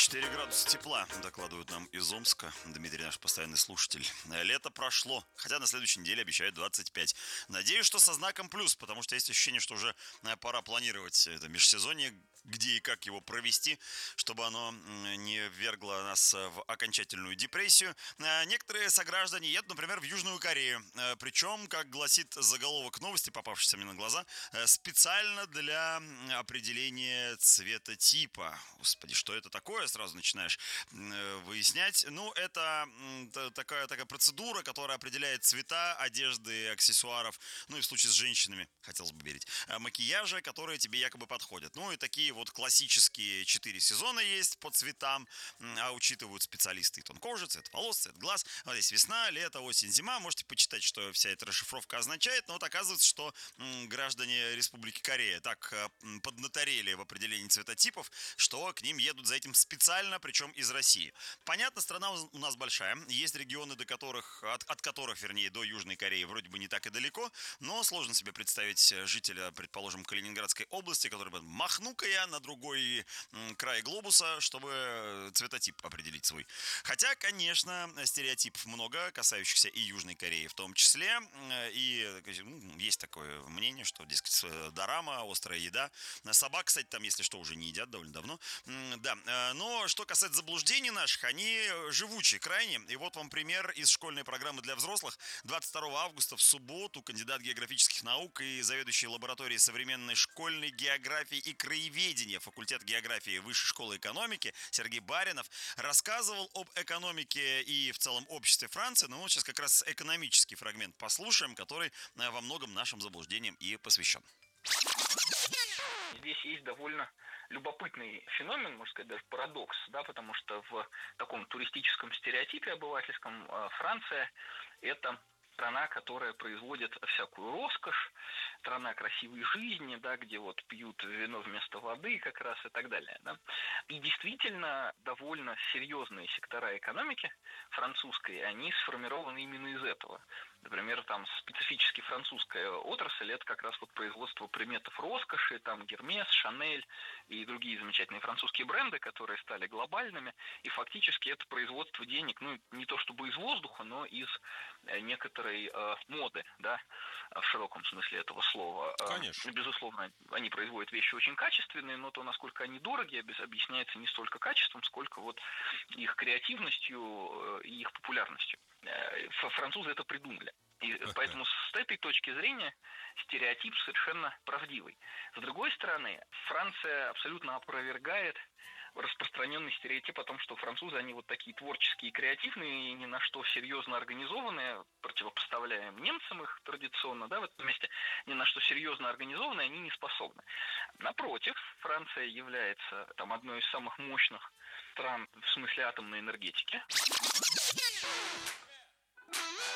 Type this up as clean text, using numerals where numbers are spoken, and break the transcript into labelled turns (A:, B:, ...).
A: 4 градуса тепла, докладывают нам из Омска. Дмитрий, наш постоянный слушатель. Лето прошло, хотя на следующей неделе обещают 25. Надеюсь, что со знаком плюс, потому что есть ощущение, что уже пора планировать это межсезонье, где и как его провести, чтобы оно не ввергло нас в окончательную депрессию. Некоторые сограждане едут, например, в Южную Корею. Причем, как гласит заголовок новости, попавшийся мне на глаза, специально для определения цветотипа. Господи, что это такое? Сразу начинаешь выяснять. Ну, это такая процедура, которая определяет цвета одежды, аксессуаров, ну и в случае с женщинами, хотелось бы верить, макияжа, которые тебе якобы подходят. Ну и такие вот классические 4 сезона есть по цветам, а учитывают специалисты и тон кожи, цвет волос, цвет глаз. Вот здесь весна, лето, осень, зима. Можете почитать, что вся эта расшифровка означает. Но вот оказывается, что граждане Республики Корея так поднаторели в определении цветотипов, что к ним едут за этим специально, причем из России. Понятно, страна у нас большая. Есть регионы, от которых, вернее, до Южной Кореи вроде бы не так и далеко. Но сложно себе представить жителя, предположим, Калининградской области, который бы махну-ка я на другой край глобуса, чтобы цветотип определить свой. Хотя, конечно, стереотипов много, касающихся и Южной Кореи в том числе. И есть такое мнение, что, дескать, дорама, острая еда. Собак, кстати, там, если что, уже не едят довольно давно. Да, но что касается заблуждений наших, они живучие крайне. И вот вам пример из школьной программы для взрослых. 22 августа в субботу кандидат географических наук и заведующий лабораторией современной школьной географии и краеведения факультет географии Высшей школы экономики Сергей Баринов рассказывал об экономике и в целом обществе Франции. Ну вот сейчас как раз экономический фрагмент послушаем, который во многом нашим заблуждениям и посвящен.
B: Здесь есть довольно любопытный феномен, можно сказать, даже парадокс, да, потому что в таком туристическом стереотипе обывательском Франция – это страна, которая производит всякую роскошь, страна красивой жизни, да, где вот пьют вино вместо воды как раз и так далее. Да. И действительно довольно серьезные сектора экономики французской, они сформированы именно из этого. Например, там специфически французская отрасль – это как раз вот производство предметов роскоши, там Гермес, Шанель и другие замечательные французские бренды, которые стали глобальными, и фактически это производство денег, ну, не то чтобы из воздуха, но из некоторой моды, да, в широком смысле этого слова.
A: Конечно.
B: Безусловно, они производят вещи очень качественные, но то, насколько они дороги, объясняется не столько качеством, сколько вот их креативностью и их популярностью. Французы это придумали. И поэтому с этой точки зрения стереотип совершенно правдивый. С другой стороны, Франция абсолютно опровергает распространенный стереотип о том, что французы, они вот такие творческие и креативные, и ни на что серьезно организованные, противопоставляем немцам их традиционно, да, в этом месте, ни на что серьезно организованные они не способны. Напротив, Франция является там одной из самых мощных стран в смысле атомной энергетики.